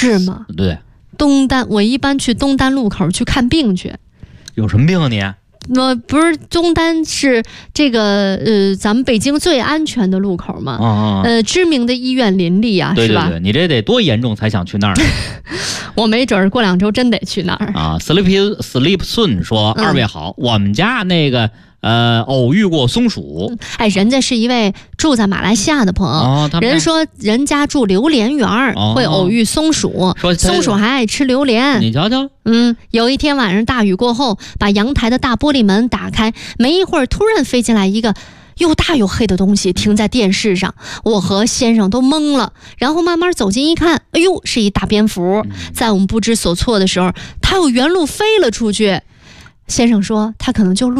是吗？ 对， 东单我一般去东单路口去看病去。 有什么病啊你？ 不是东单是这个咱们北京最安全的路口嘛？知名的医院林立啊， 对对对， 是吧？ 你这得多严重才想去那儿呢？ 我没准过2周真得去那儿啊。Sleep Soon 说，二位好，我们家那个偶遇过松鼠。 哎，人家是一位住在马来西亚的朋友，人说人家住榴莲园，会偶遇松鼠，说松鼠还爱吃榴莲。 你瞧瞧， 有一天晚上大雨过后，把阳台的大玻璃门打开，没一会儿突然飞进来一个又大又黑的东西，停在电视上，我和先生都懵了，然后慢慢走近一看，哎呦，是一大蝙蝠。在我们不知所措的时候，它又原路飞了出去。先生说他可能就